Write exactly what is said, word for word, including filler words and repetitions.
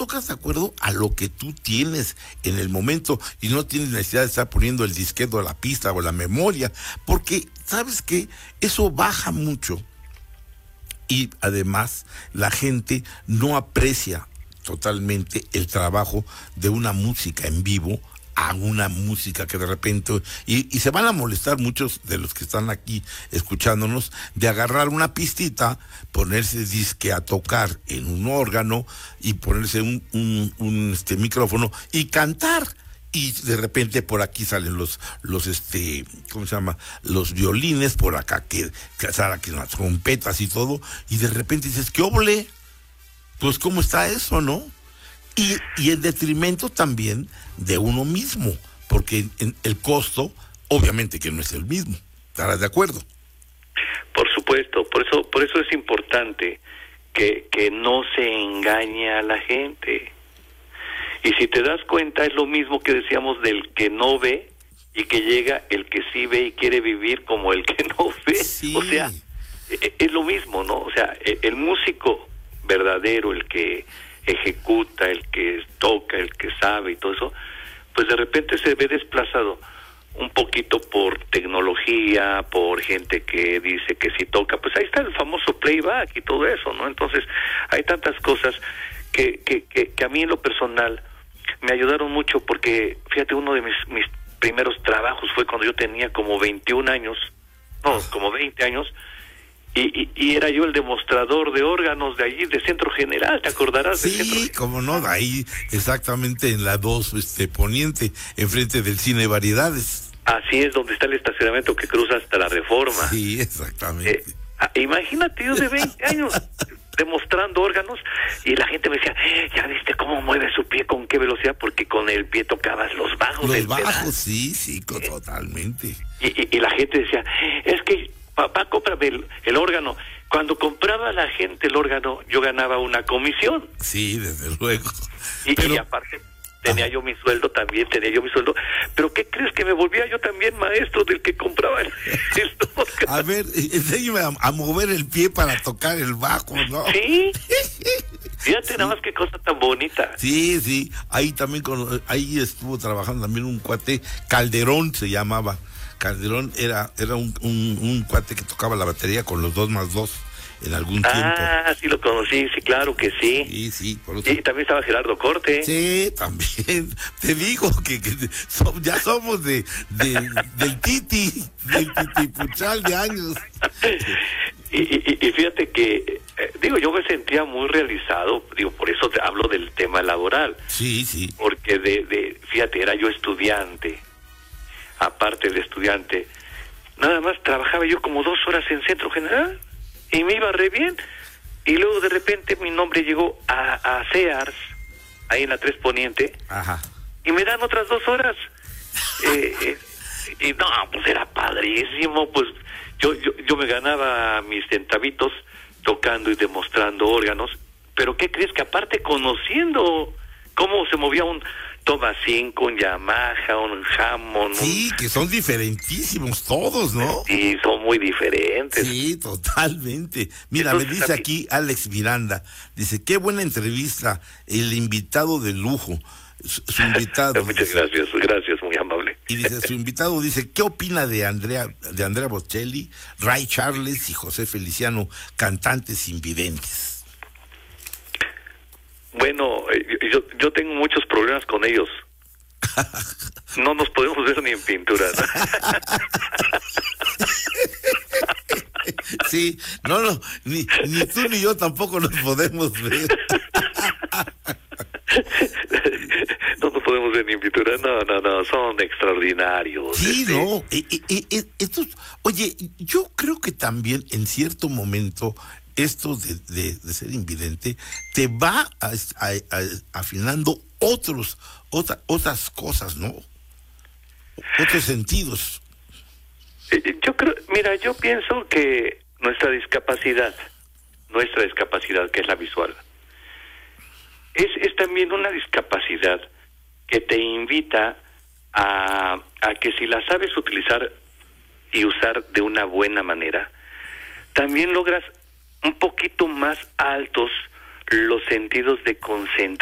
tocas de acuerdo a lo que tú tienes en el momento y no tienes necesidad de estar poniendo el disquete o la pista o la memoria, porque, ¿sabes qué? Eso baja mucho y además la gente no aprecia totalmente el trabajo de una música en vivo a una música que de repente, y, y se van a molestar muchos de los que están aquí escuchándonos, de agarrar una pistita, ponerse disque a tocar en un órgano y ponerse un, un, un este micrófono y cantar. Y de repente por aquí salen los, los este, ¿cómo se llama? Los violines, por acá que, que salen aquí las trompetas y todo, y de repente dices, ¿qué óvole? Pues ¿cómo está eso, no? Y, y en detrimento también de uno mismo, porque en el costo, obviamente que no es el mismo. ¿Estarás de acuerdo? Por supuesto, por eso, por eso es importante que, que no se engañe a la gente. Y si te das cuenta, es lo mismo que decíamos del que no ve y que llega el que sí ve y quiere vivir como el que no ve. Sí. O sea, es lo mismo, ¿no? O sea, el músico verdadero, el que ejecuta, el que toca, el que sabe y todo eso, pues de repente se ve desplazado un poquito por tecnología, por gente que dice que si toca, pues ahí está el famoso playback y todo eso, ¿no? Entonces hay tantas cosas que, que, que, que a mí en lo personal me ayudaron mucho, porque fíjate, uno de mis, mis primeros trabajos fue cuando yo tenía como veintiún años, no, como veinte años, Y, y, y era yo el demostrador de órganos de allí, de Centro General, ¿te acordarás? Sí, del Centro... como no, ahí exactamente en la dos este, Poniente, enfrente del Cine Variedades. Así es, donde está el estacionamiento que cruza hasta la Reforma. Sí, exactamente. Eh, ah, imagínate, yo de veinte años demostrando órganos, y la gente me decía, eh, ¿ya viste cómo mueve su pie, con qué velocidad? Porque con el pie tocabas los bajos. Los del bajos, pedal. sí, sí, Eh, totalmente. Y, y, y la gente decía, es que papá, cómprame el, el órgano. Cuando compraba la gente el órgano, yo ganaba una comisión. Sí, desde luego. Y, Pero... y aparte tenía yo mi sueldo también, tenía yo mi sueldo. Pero ¿qué crees? Que me volvía yo también maestro del que compraba el, el órgano. A ver, enséñame a, a mover el pie para tocar el bajo, ¿no? Sí. Fíjate, sí. Nada más qué cosa tan bonita. Sí, sí. Ahí también, con, ahí estuvo trabajando también un cuate, Calderón se llamaba. Calderón era era un, un, un cuate que tocaba la batería con los dos más dos en algún ah, tiempo. Ah, sí lo conocí, sí, claro que sí. Sí, sí. Por eso. Y también estaba Gerardo Corte. Sí, también. Te digo que, que so, ya somos de, de del Titi, del Titipuchal de años. y, y, y fíjate que, eh, digo, yo me sentía muy realizado, digo, por eso te hablo del tema laboral. Sí, sí. Porque de, de fíjate, era yo estudiante. Aparte de estudiante, nada más trabajaba yo como dos horas en Centro General y me iba re bien. Y luego de repente mi nombre llegó a, a Sears, ahí en la tres Poniente. Ajá. Y me dan otras dos horas. eh, eh, y no, pues era padrísimo. Pues yo, yo, yo me ganaba mis centavitos tocando y demostrando órganos. Pero ¿qué crees? Que aparte conociendo cómo se movía un Toma cinco, un Yamaha, un Hammond. Sí, un... que son diferentísimos todos, ¿no? Sí, son muy diferentes. Sí, totalmente. Mira, entonces, me dice también... aquí Alex Miranda, dice, qué buena entrevista, el invitado de lujo, su, su invitado. Muchas dice, gracias, gracias, muy amable. Y dice, su invitado dice, ¿qué opina de Andrea, de Andrea Bocelli, Ray Charles y José Feliciano, cantantes invidentes? Bueno, yo, yo tengo muchos problemas con ellos. No nos podemos ver ni en pintura, ¿no? Sí, no, no, ni, ni tú ni yo tampoco nos podemos ver. No nos podemos ver ni en pintura, no, no, no, son extraordinarios. Sí, este... no, e, e, e, estos, oye, yo creo que también en cierto momento esto de, de, de ser invidente te va a, a, a, afinando otros, otra, otras cosas, ¿no? Otros sentidos. Yo creo, mira, yo pienso que nuestra discapacidad, nuestra discapacidad, que es la visual, es, es también una discapacidad que te invita a, a que si la sabes utilizar y usar de una buena manera, también logras un poquito más altos los sentidos de concentración